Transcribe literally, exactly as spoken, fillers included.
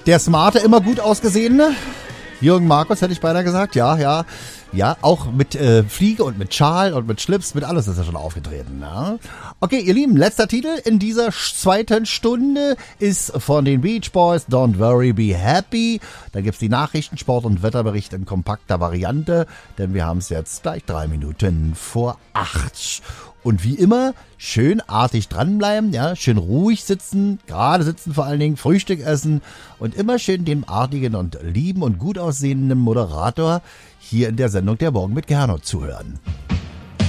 Der smarte, immer gut ausgesehene Jürgen Markus, hätte ich beinahe gesagt. Ja, ja. Ja, auch mit äh, Fliege und mit Schal und mit Schlips, mit alles ist er schon aufgetreten. Ja? Okay, ihr Lieben, letzter Titel in dieser zweiten Stunde ist von den Beach Boys, Don't Worry, Be Happy. Da gibt's die Nachrichten, Sport- und Wetterbericht in kompakter Variante, denn wir haben es jetzt gleich drei Minuten vor acht. Und wie immer, schön artig dranbleiben, ja, schön ruhig sitzen, gerade sitzen vor allen Dingen, Frühstück essen und immer schön den artigen und lieben und gut aussehenden Moderator hier in der Sendung Der Morgen mit Gernot zuhören.